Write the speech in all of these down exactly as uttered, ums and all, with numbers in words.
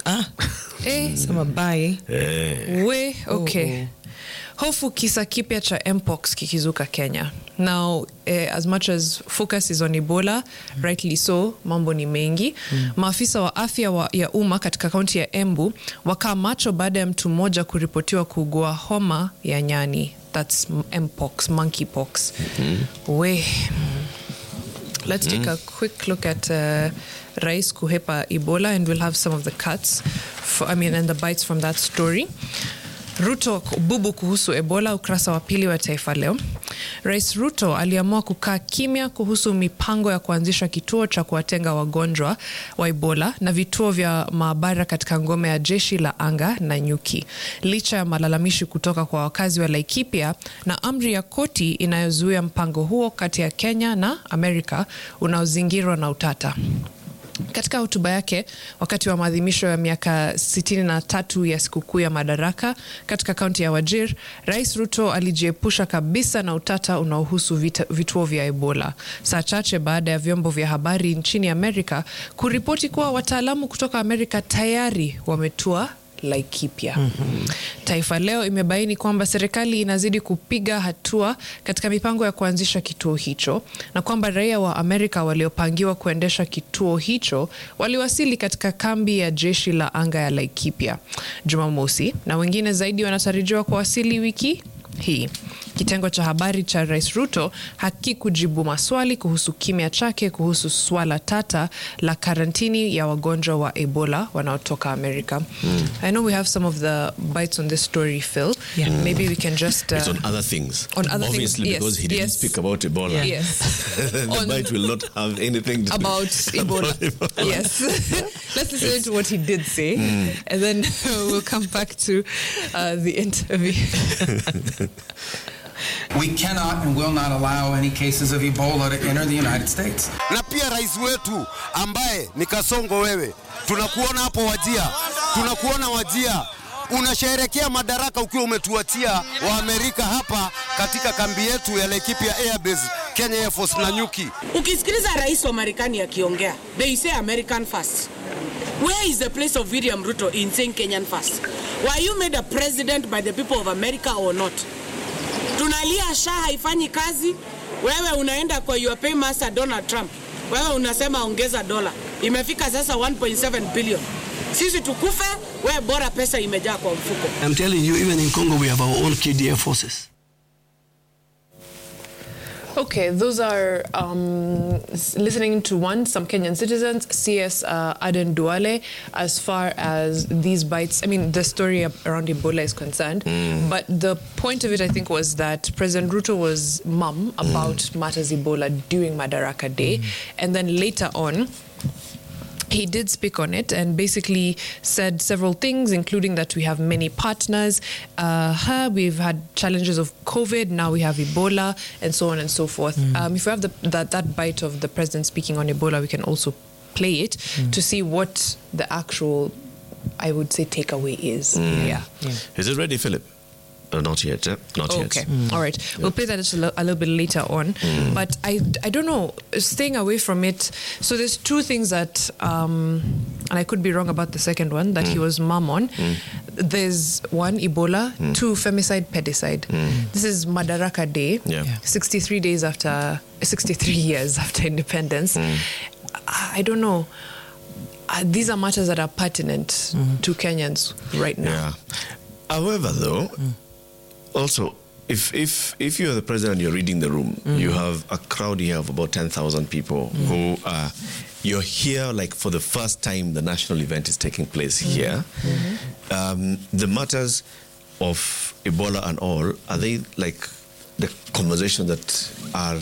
Ah. Eh, Sema bye. Eh. We, okay. Oh. Hofu kisa kipya cha Mpox kikizuka Kenya. Now, eh, as much as focus is on Ebola, mm. rightly so, mambo ni mengi. Mm. Maafisa wa afya wa, ya umma katika kaunti ya Embu wakaa macho baada ya mtu mmoja kuripotiwa kuugua homa ya nyani. That's Mpox, monkeypox. Mm-hmm. We. Let's mm. take a quick look at uh, Rais kuhepa Ebola, and we'll have some of the cuts, for, I mean, and the bites from that story. Ruto bubu kuhusu Ebola, ukurasa wa pili wa Taifa Leo. Rais Ruto aliamua kukaa kimya kuhusu mipango ya kuanzisha kituo cha kuwatenga wagonjwa wa Ebola na vituo vya maabara katika ngome ya jeshi la anga na nyuki. Licha ya malalamishi kutoka kwa wakazi wa Laikipia na amri ya koti inayozuia mpango huo kati ya Kenya na Amerika unaozingirwa na utata. Katika hotuba yake wakati wa maadhimisho ya miaka sitini na tatu ya sikukuu ya Madaraka katika kaunti ya Wajir, Rais Ruto alijiepusha kabisa na utata unaohusu vituo vya Ebola. Saa chache baada ya vyombo vya habari nchini Amerika kuripoti kuwa wataalamu kutoka Amerika tayari wametua Laikipia. Mm-hmm. Taifa Leo imebaini kwamba serikali inazidi kupiga hatua katika mipango ya kuanzisha kituo hicho na kwamba raia wa Amerika waliopangiwa kuendesha kituo hicho waliwasili katika kambi ya jeshi la anga ya Laikipia Jumamosi, na wengine zaidi wanatarajiwa kuwasili wiki hii. Kitengo cha habari cha Rais Ruto hakikujibu maswali kuhusu kimya chake kuhusu swala tata la karantini ya wagonjwa wa Ebola wanaotoka Amerika. Mm. I know we have some of the bites on this story, Phil. Yeah. Mm. Maybe we can just... Uh, it's on other things. On other Obviously, things, because yes, he didn't yes. speak about Ebola. Yeah. Yes. The on bite will not have anything to about do Ebola. about Ebola. Yes. Let's listen yes. to what he did say, mm. and then we'll come back to uh, the interview. We cannot and will not allow any cases of Ebola to enter the United States. Na pia rais wetu ambaye ni Kasongo, wewe tunakuona hapo Wajia, tunakuona Wajia, unasherehekea Madaraka ukiwa umetuatia wa Amerika hapa katika kambi yetu ya Laikipia Air Base, Kenya Air Force na nyuki. Ukisikiliza rais wa Marekani akiongea, they say American first. Where is the place of William Ruto in saying Kenyan first? Were you made a president by the people of America or not? Tunalia sha haifanyi kazi, wewe unaenda kwa your pay master Donald Trump, wewe unasema ongeza dola, imefika sasa one point seven billion. Sisi tukufe, wewe bora pesa imejaa kwa mfuko. I'm telling you, even in Congo we have our own K D F forces. Okay, those are um, listening to one, some Kenyan citizens, C S Uh, Aden Duale, as far as these bites, I mean, the story around Ebola is concerned. Mm. But the point of it, I think, was that President Ruto was mum about mm. matters Ebola during Madaraka Day. Mm. And then later on, he did speak on it and basically said several things, including that we have many partners. Uh, we've had challenges of COVID, now we have Ebola, and so on and so forth. Mm. Um, if we have the, that, that bite of the president speaking on Ebola, we can also play it mm. to see what the actual, I would say, takeaway is. Mm. Yeah. yeah. Is it ready, Philip? Uh, not yet, eh? Not oh, yet. Okay, mm. all right. Yeah. We'll play that a, lo- a little bit later on. Mm. But I, I don't know, staying away from it. So there's two things that, um, and I could be wrong about the second one, that mm. he was mum on. Mm. There's one, Ebola, mm. two, femicide, pedicide. Mm. This is Madaraka Day, yeah. Yeah. sixty-three days after, sixty-three years after independence. Mm. I, I don't know. Uh, these are matters that are pertinent mm. to Kenyans right now. Yeah. However, though, mm. also, if if if you're the president and you're reading the room, mm. you have a crowd here of about ten thousand people mm. who are, you're here like for the first time the national event is taking place mm. here. Mm-hmm. Um, the matters of Ebola and all, are they like the conversations that are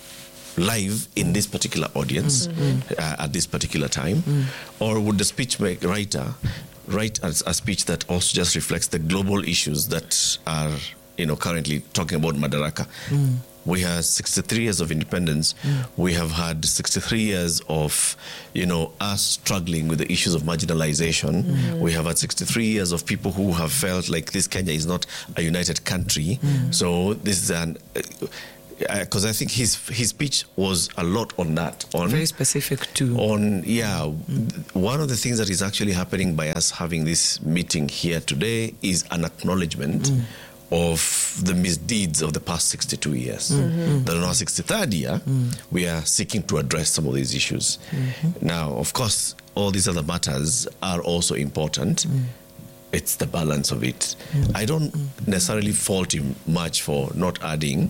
live in this particular audience mm-hmm. uh, at this particular time? Mm. Or would the speech writer write a, a speech that also just reflects the global issues that are, you know, currently talking about Madaraka? Mm. We have sixty-three years of independence. Mm. We have had sixty-three years of, you know, us struggling with the issues of marginalization. Mm. We have had sixty-three years of people who have felt like this Kenya is not a united country. Mm. So this is an... Uh, because I think his his speech was a lot on that. On Very specific too. On yeah, mm. one of the things that is actually happening by us having this meeting here today is an acknowledgement mm. of the misdeeds of the past sixty-two years. Mm-hmm. That in our sixty-third year, mm. we are seeking to address some of these issues. Mm-hmm. Now, of course, all these other matters are also important. Mm. It's the balance of it. Mm. I don't mm. necessarily fault him much for not adding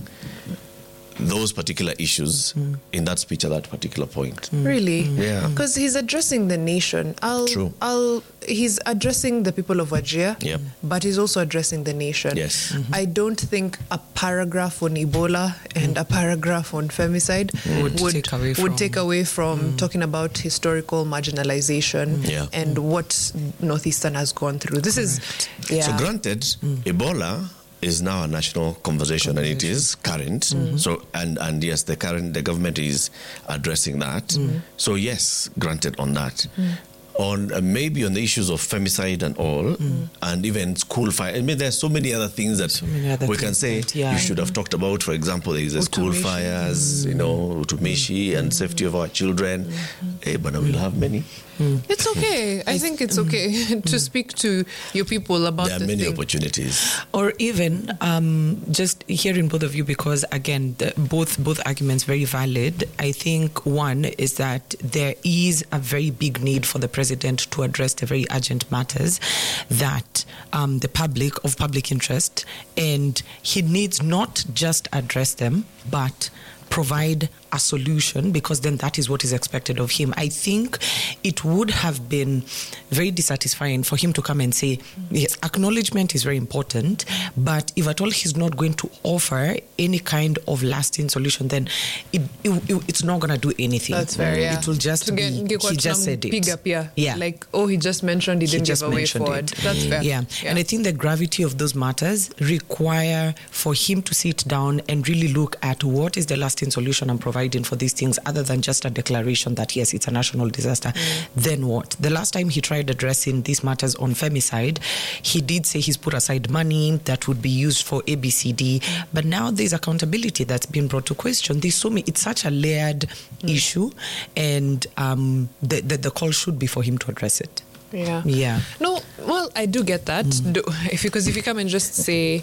those particular issues mm. in that speech at that particular point. Mm. Really? Mm. Yeah. Because he's addressing the nation. I'll, True. I'll, he's addressing the people of Wajir, yep. but he's also addressing the nation. Yes. Mm-hmm. I don't think a paragraph on Ebola and mm. a paragraph on femicide mm. would, would take away from, would take away from mm. talking about historical marginalization mm. yeah. and what Northeastern has gone through. This Correct. is... Yeah. So granted, mm. Ebola is now a national conversation, conversation. and it is current. Mm-hmm. So and and yes, the current the government is addressing that. Mm-hmm. So yes, granted on that. Mm. On uh, maybe on the issues of femicide and all, mm. and even school fire. I mean, there's so many other things that so we can say that, yeah. you should have talked about. For example, there is the school fires, mm. you know, Utumishi mm. and safety of our children. Mm-hmm. Hey, but we'll have many. Mm. It's okay. I think it's okay mm. to speak to your people about there are the many thing. opportunities. Or even um, just hearing both of you, because again, the, both both arguments very valid. I think one is that there is a very big need for the president to address the very urgent matters that um, the public of public interest, and he needs not just address them, but provide a solution, because then that is what is expected of him. I think it would have been very dissatisfying for him to come and say, yes, acknowledgement is very important, but if at all he's not going to offer any kind of lasting solution, then it, it, it's not going to do anything. That's fair, yeah. It will just be, he just said it. Up, yeah. yeah. Like, oh, he just mentioned he didn't he give a way forward. It. That's fair. Yeah. yeah. And I think the gravity of those matters require for him to sit down and really look at what is the lasting solution I'm providing for these things, other than just a declaration that yes, it's a national disaster. Mm. Then what? The last time he tried addressing these matters on femicide, he did say he's put aside money that would be used for A B C D, mm. but now there's accountability that's been brought to question. There's so many, it's such a layered mm. issue, and um, the, the the call should be for him to address it. Yeah. Yeah. No, well, I do get that. Mm. Do, if because if you come and just say.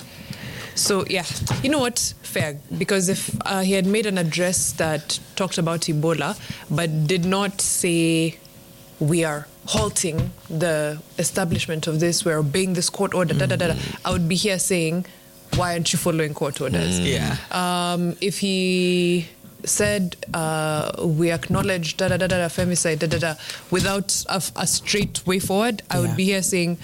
So, yeah, you know what? Fair. Because if uh, he had made an address that talked about Ebola, but did not say we are halting the establishment of this, we're obeying this court order, mm. da, da, da, da, I would be here saying, why aren't you following court orders? Mm. Yeah. Um, if he said uh, we acknowledge da, da, da, da, femicide, da, da, da, without a, a straight way forward, I yeah. would be here saying,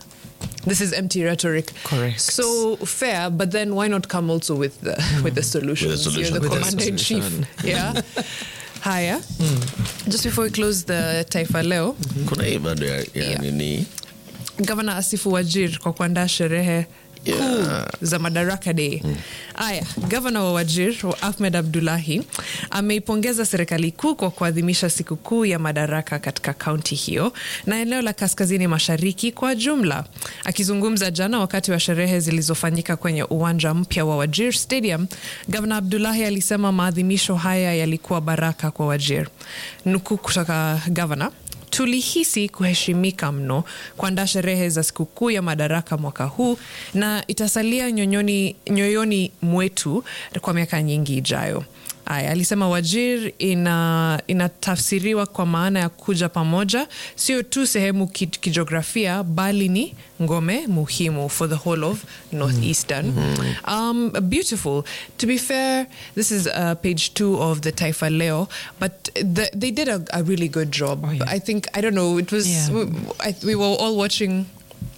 this is empty rhetoric. Correct. So fair, but then why not come also with the mm. with the solutions? With the solution. You're the With commander in chief. Yeah. Haya. Mm. Just before we close the Taifa Leo, kuna hii bado ya, ya nini? Governor asifu Wajir kwa kuandaa sherehe Yeah. za Madaraka Day. Mm. Aya, Governor wa Wajir Ahmed Abdullahi ameipongeza serikali kuu kwa kuadhimisha siku kuu ya Madaraka katika kaunti hiyo na eneo la kaskazini mashariki kwa jumla. Akizungumza jana wakati wa sherehe zilizofanyika kwenye uwanja mpya wa Wajir Stadium, Governor Abdullahi alisema maadhimisho haya yalikuwa baraka kwa Wajir. Nukuu kutoka Governor: tulihisi kuheshimika mno kuandaa sherehe za sikukuu ya Madaraka mwaka huu, na itasalia nyoyoni, nyoyoni mwetu kwa miaka nyingi ijayo. Aya, alisema Wajir ina inatafsiriwa kwa maana ya kuja pamoja, sio tu sehemu kijiografia, bali ni ngome muhimu for the whole of Northeastern. Mm. Um, beautiful. To be fair, this is uh, page two of the Taifa Leo, but the, they did a, a really good job. Oh, yeah. I think, I don't know, it was, yeah. we, I, we were all watching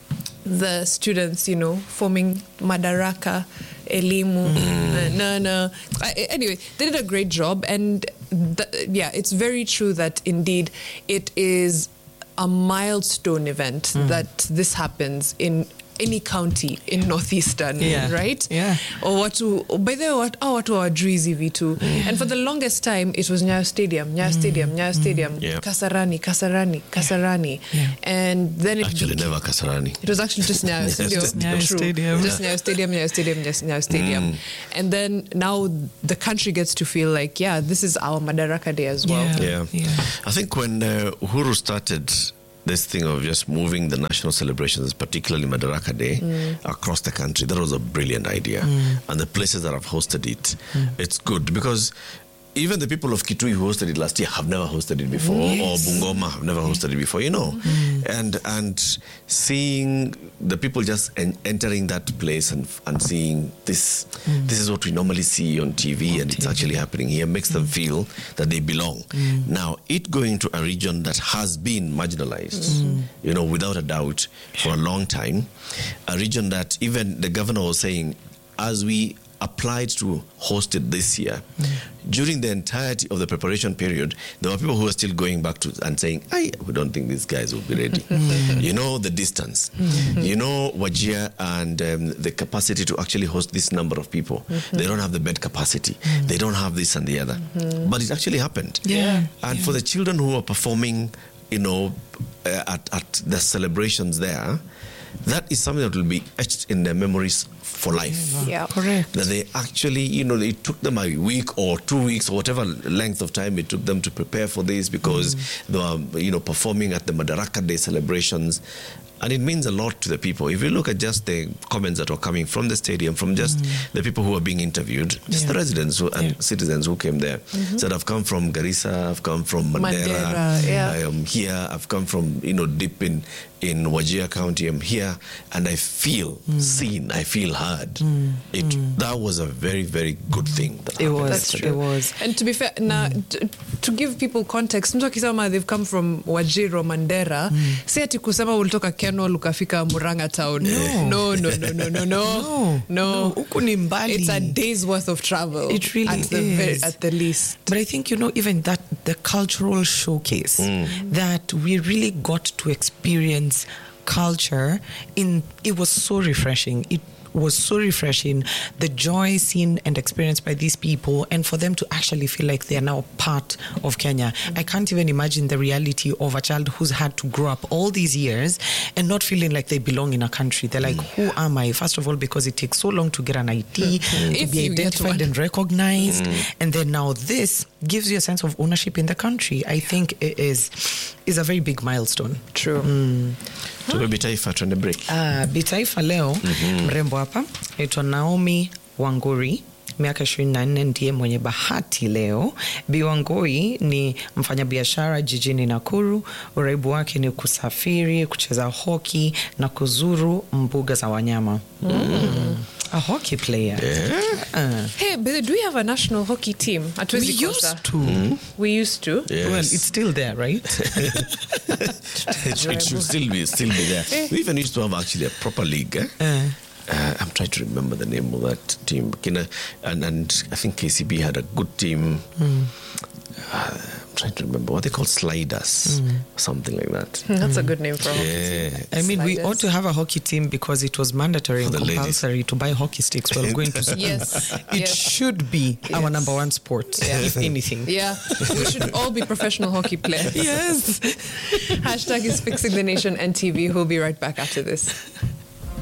the students, you know, forming Madaraka, Elimu, mm. Nana. Anyway, they did a great job. And the, yeah, it's very true that indeed it is a milestone event mm. that this happens in any county in northeastern, Yeah. right? Yeah. Or watu, by the way, what, oh, watu hawajui hizi vitu. And for the longest time, it was Nyayo Stadium, Nyayo Stadium, Nyayo Stadium, Yeah. Kasarani, Kasarani, Kasarani. Yeah. And then it Actually, became- never Kasarani. It was actually just Nyayo Stadium. just Nyayo True. Stadium. Just Nyayo Stadium, Nyayo Stadium, just Nyayo Stadium. And then now the country gets to feel like, yeah, this is our Madaraka Day as well. Yeah. Yeah. Yeah. I think when uh, Uhuru started this thing of just moving the national celebrations, particularly Madaraka Day, across the country, that was a brilliant idea. And the places that have hosted it, it's good because even the people of Kitui who hosted it last year have never hosted it before, Yes. or Bungoma have never hosted it before, you know. And and seeing the people just en- entering that place and and seeing this, this is what we normally see on T V, and it's actually happening here, makes them feel that they belong. Now, it going to a region that has been marginalized, you know, without a doubt, for a long time, a region that even the governor was saying, as we applied to host it this year, during the entirety of the preparation period, there were people who were still going back to and saying, I we don't think these guys will be ready. You know, the distance. You know, Wajir and um, the capacity to actually host this number of people. They don't have the bed capacity. They don't have this and the other. But it actually happened. Yeah. And for the children who are performing, you know, uh, at, at the celebrations there, that is something that will be etched in their memories for life. Yeah. Correct. That they actually, you know, it took them a week or two weeks or whatever length of time it took them to prepare for this because they were, you know, performing at the Madaraka Day celebrations. And it means a lot to the people. If you look at just the comments that were coming from the stadium, from just the people who were being interviewed, just Yeah. the residents who, and Yeah. citizens who came there. So I've come from Garissa, I've come from Mandera, Mandera, yeah. I am here, I've come from, you know, deep in, in Wajir County, I'm here, and I feel seen, I feel heard. It That was a very, very good thing. That It happened was. That's It true. was. And to be fair, na, to, to give people context, mtu akisema they've come from Wajir or Mandera, si ati kusema ulitoka Kenol ukafika Murang'a town. No, no, no, no, no, no. No, no. huku ni mbali. It's a day's worth of travel. It really at the very, is. at the least. But I think, you know, even that, the cultural showcase, that we really got to experience culture in, it was so refreshing. It was so refreshing, the joy seen and experienced by these people, and for them to actually feel like they are now part of Kenya. I can't even imagine the reality of a child who's had to grow up all these years and not feeling like they belong in a country. They're like, who am I? First of all, because it takes so long to get an I D, to If be you get identified one. and recognized, and then now this gives you a sense of ownership in the country. I think it is is a very big milestone. True. Tuwe taifa tuende break. Uh, Bitaifa leo mrembo hapa aitwa Naomi Wangui, miaka ishirini na nne, ndiye mwenye bahati leo. Bi Wangui ni mfanyabiashara jijini Nakuru. Uraibu wake ni kusafiri, kucheza hoki na kuzuru mbuga za wanyama. Mm. A hockey player. Uh, Hey, but do we have a national hockey team? we Hatuwezi kosa. used to. We used to. Yes. Well, it's still there, right? it, it should still be still be there. We even used to have actually a proper league. Eh? Uh, Uh, I'm trying to remember the name of that team. Kina, and, and I think K C B had a good team. Uh, I'm trying to remember what they called Sliders, something like that. That's a good name for a hockey team. Yeah. I mean, we Sliders. ought to have a hockey team because it was mandatory For and the ladies. compulsory to buy hockey sticks while going to school. Yes. It yes. should be our Yes. number one sport, if anything. Yeah, we should all be professional hockey players. Yes. Hashtag is Fixing the Nation N T V. We'll be right back after this.